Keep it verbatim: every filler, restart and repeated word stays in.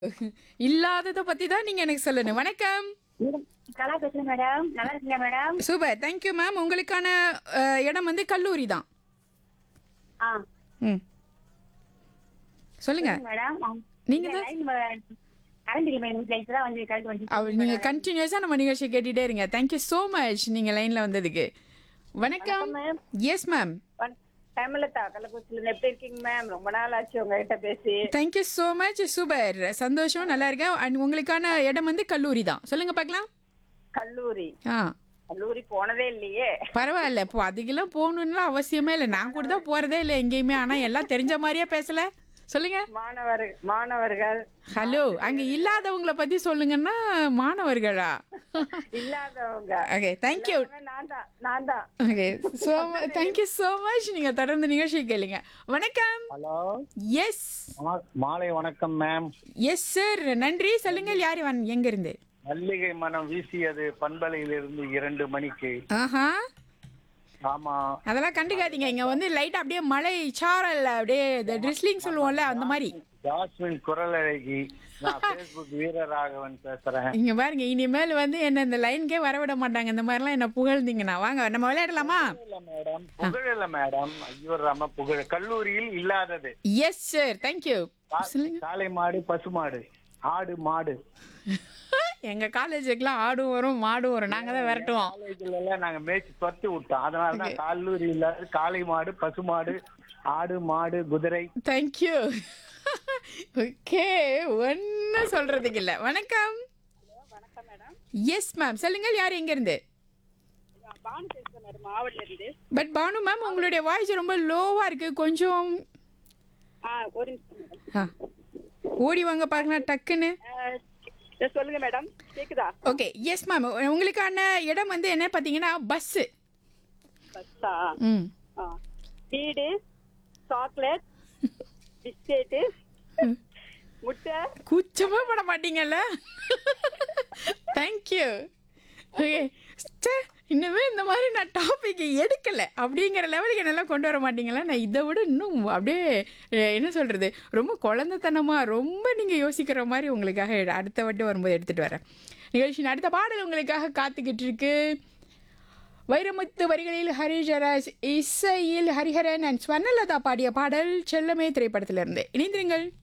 இல்லாதத பத்தி தான் நீங்க எனக்கு சொல்லணும். வணக்கம். மேடம், கலா பேசுறேன் மேடம். நல்லா இருக்கீங்களா madam? Super. Thank you ma'am. உங்களுக்கான அ, இடம் வந்து கல்லூரி தான். ஆ, ம். சொல்லுங்க. சொல்லுங்க மேடம். ஆ, நீங்க இந்த தான் லைன் வ- கரண்ட் இல்லை மேடம். இந்த லைன் தான் வந்து கரண்ட் வந்து அவ- நீங்க கண்டினியூஸா நம்ம நிகழ்ச்சி கேட்டுட்டே இருங்க. தேங்க் யூ so மச் நீங்க லைன்ல வந்ததுக்கு. வணக்கம். வணக்கம் மேம். Yes ma'am. தமிழத்தா கள்ளக்குறிச்சியில எப்படி இருக்கீங்க மேம்? ரொம்ப நாள் ஆச்சு உங்ககிட்ட பேசி. Thank you so much. Super. சந்தோஷம். நல்லா இருக்கேன். அண்ட் உங்களுக்கான இடம் வந்து கல்லூரி தான். சொல்லுங்க பார்க்கலாம். கல்லூரி ஆ கல்லூரி போனதே இல்லையே. பரவாயில்ல. இப்போ அதுக்கெல்லாம் போகணும்லாம் அவசியமே இல்லை. நான் கூட தான் போறதே இல்லை எங்கேயுமே. ஆனா எல்லாம் தெரிஞ்ச மாதிரியே பேசல. சொல்லுங்க. மாணவர் மாணவர்கள் ஹலோ, அங்க இல்லாதவங்கள பத்தி சொல்லுங்கன்னா மாணவர்களா? இல்லாதவங்க ஓகே, தேங்க்யூ. எல்லாமே நான் தான் நான் தான். Okay, so thank you so much. நீங்க தொடர்ந்து நிகழ்ச்சி கேளுங்க. வணக்கம். ஹலோ, எஸ் மா- மாலை வணக்கம் மேம். Yes sir. நன்றி. சொல்லுங்கள். யார் வன் எங்க இருந்து? மல்லிகை மனம் வீசியது பண்பலையிலிருந்து இரண்டு மணிக்கு. ஆஹா, ஆமா, அதெல்லாம் கண்டுக்காதீங்க. இங்க வந்து லைட்டா அப்படியே மழை சாரல் அப்படியே ட்ரிஸ்லிங் சொல்லுவோம்ல அந்த மாதிரி. ஜாஸ்மின் குரல் அழகி. நான் பேஸ்புக் வீரராகவன் பேசுறேன். இங்க பாருங்க, இனிமேல் வந்து என்ன இந்த லைனுக்கே வரவிட மாட்டாங்க. இந்த மாதிரிலாம் என்ன புகழ்ந்தீங்கன்னா வாங்க நம்ம விளையாடலாமா? இல்ல மேடம், புகழல மேடம். ஐயோ ராம புகழ். கல்லூரியில் இல்லாதது எஸ் சார். தேங்க்யூ. சொல்லுங்க. காளை மாடு, பசுமாடு, ஆடு, மாடு. எங்க காலேஜுக்குலாம் ஆடும் வரும் மாடும் வரும். நாங்க தான் விரட்டுவோம். காலேஜ்ல எல்லாம் நாங்க மேய்ச்சி துரத்தி விட்டோம். அதனாலதான் கல்லூரி இல்லாத காளை மாடு, பசுமாடு, ஆடு, மாடு, குதிரை. தேங்க்யூ. ஓகே, ஒன்றும் சொல்றதுக்கு இல்லை. வணக்கம். வணக்கம் மேடம். Yes ma'am. சொல்லுங்கள். யார் எங்க இருந்து? பானு பேசுறேன் மேடம், மாவட்டத்துல இருந்து. பட் பானு மேம், உங்களுடைய வாய்ஸ் ரொம்ப லோவா இருக்கு. கொஞ்சம் ஆ, ஒரு நிமிஷம் மேடம். ஆ, ஓடி வாங்க பார்க்கலாம் டக்குன்னு. ஆ, சொல்லுங்க மேடம், கேக்குதா? Okay, yes ma'am. உங்களுக்கான இடம் வந்து என்ன பார்த்தீங்கன்னா பஸ்ஸு. பஸ்ஸா? ம். ஆ, வீடு, சாக்லேட், பிஸ்கெட்டு, முட்டை. கூச்சமே பட மாட்டீங்கல்ல? தேங்க்யூ. ஓகே, இன்னுமே இந்த மாதிரி நான் டாபிக் எடுக்கலை அப்படிங்கிற லெவலுக்கு என்னெல்லாம் கொண்டு வர மாட்டீங்களா? நான் இதை விட இன்னும் அப்படியே அஹ், என்ன சொல்கிறது, ரொம்ப குழந்தைத்தனமாக ரொம்ப நீங்கள் யோசிக்கிற மாதிரி உங்களுக்காக எடு- அடுத்த வாட்டி வரும்போது எடுத்துகிட்டு வரேன். நிகழ்ச்சியின் அடுத்த பாடல் உங்களுக்காக காத்துக்கிட்டு இருக்கு. வைரமுத்து வரிகளில் ஹரிஜராஜ், இசையில் ஹரிஹரன் அண்ட் ஸ்வர்ணலதா பாடிய பாடல் செல்லமே திரைப்படத்திலிருந்து. இணைந்திருங்கள்.